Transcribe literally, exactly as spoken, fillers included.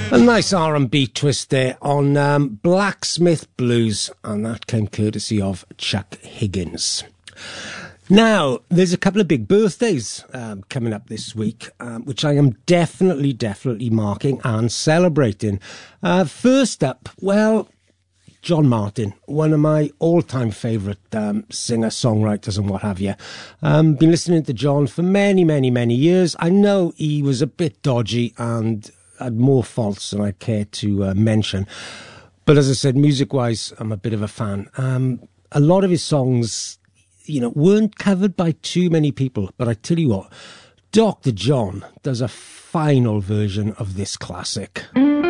A nice R and B twist there on um, Blacksmith Blues, and that came courtesy of Chuck Higgins. Now, there's a couple of big birthdays um, coming up this week, um, which I am definitely, definitely marking and celebrating. Uh, first up, well, John Martin, one of my all-time favourite um, singer-songwriters and what have you. Um, been listening to John for many, many, many years. I know he was a bit dodgy and had more faults than I care to uh, mention. But as I said, music-wise, I'm a bit of a fan. Um, a lot of his songs, you know, weren't covered by too many people. But I tell you what, Doctor John does a final version of this classic. Mm.